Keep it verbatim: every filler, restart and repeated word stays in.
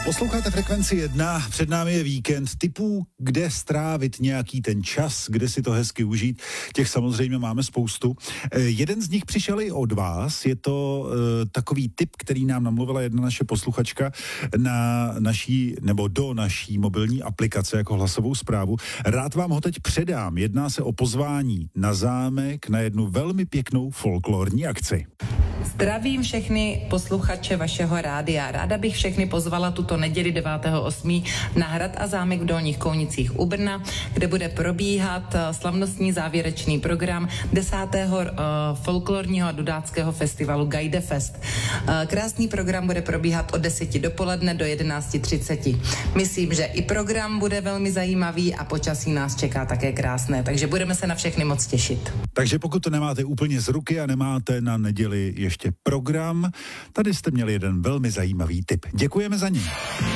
Posloucháte Frekvenci jedna, před námi je víkend typů, kde strávit nějaký ten čas, kde si to hezky užít. Těch samozřejmě máme spoustu. E, jeden z nich přišel i od vás, je to e, takový tip, který nám namluvila jedna naše posluchačka na naší, nebo do naší mobilní aplikace jako hlasovou zprávu. Rád vám ho teď předám. Jedná se o pozvání na zámek na jednu velmi pěknou folklorní akci. Zdravím všechny posluchače vašeho rádia. Ráda bych všechny pozvala tuto neděli devátého osmého na Hrad a zámek v Dolních Kounicích u Brna, kde bude probíhat slavnostní závěrečný program desátého Uh, folklorního a dudáckého festivalu Gajdefest. Uh, krásný program bude probíhat od deseti dopoledne do jedenáct třicet. Myslím, že i program bude velmi zajímavý a počasí nás čeká také krásné, takže budeme se na všechny moc těšit. Takže pokud to nemáte úplně z ruky a nemáte na neděli ještě program, tady jste měli jeden velmi zajímavý tip. Děkujeme za něj.